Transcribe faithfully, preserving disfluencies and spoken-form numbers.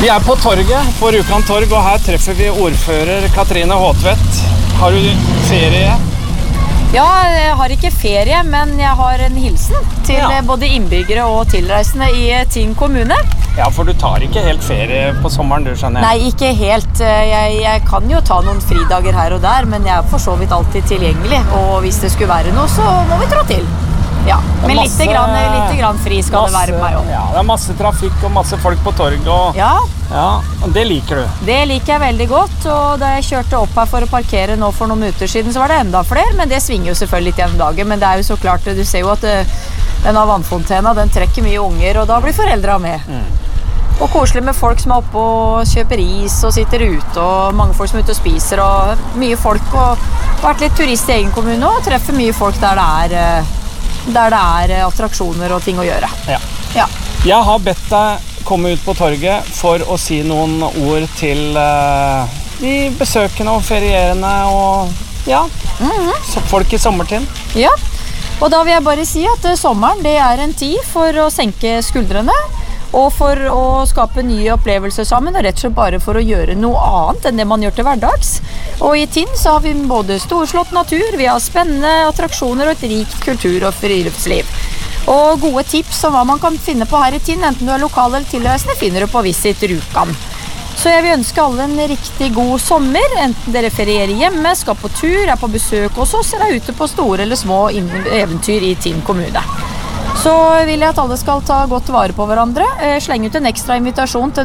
Vi er på torget, på Rjukan torg, og her treffer vi ordfører Katrine Håtvedt. Har du ferie? Ja, jeg har ikke ferie, men jeg har en hilsen til ja. både innbyggere og tilreisende i Tinn kommune. Ja, for du tar ikke helt ferie på sommeren, du skjønner. Nei, ikke helt. Jeg, jeg kan jo ta noen fridager her og der, men jeg er for så vidt alltid tilgjengelig. Og hvis det skulle være noe, så må vi trå til. Ja, men masse, litt, grann, litt grann fri skal masse, det være på meg også. Ja, det er masse trafikk og masse folk på torg. Og, ja. ja, og det liker du? Det liker jeg veldig godt, og da jeg kjørte opp her for å parkere nå for noen minutter siden, så var det enda flere, men det svinger jo selvfølgelig litt gjennom dagen. Men det er jo så klart, du ser jo at det, denne vannfontena, den trekker mye unger, og da blir foreldra med. Mm. Og koselig med folk som er oppe og kjøper is og sitter ute, og mange folk som er ute og spiser, og mye folk, og vært litt turist i egen kommune, og treffer mye folk der det er... der det er attraksjoner og ting å gjøre. Ja. Ja. Jeg har bedt deg komme ut på torget for å si noen ord til uh, de besøkende og ferierende og ja, mm-hmm. så folk i sommertiden. Ja, og da vil jeg bare si at uh, sommeren det er en tid for å senke skuldrene og for å skape nye opplevelser sammen, og rett og slett bare for å gjøre noe annet enn det man gjør til hverdags. Og i Tinn så har vi både storslått natur, vi har spennende attraksjoner og et rikt kultur- og friluftsliv. Og gode tips om hva man kan finne på her i Tinn, enten du er lokal eller tilreisende, finner du på Visit Rjukan. Så jeg vil ønske alle en riktig god sommer, enten dere ferierer hjemme, skal på tur, er på besøk hos oss, eller er ute på store eller små eventyr i Tinn kommune. Så vil jeg at alle skal ta godt vare på hverandre, slenge ut en ekstra invitasjon til